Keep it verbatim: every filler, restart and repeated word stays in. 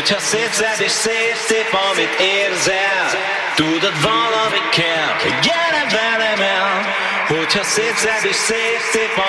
Hogyha szétszed és szép-szép, amit érzel, tudod, valami kell, gyere velem el. Hogyha szétszed és szép-szép,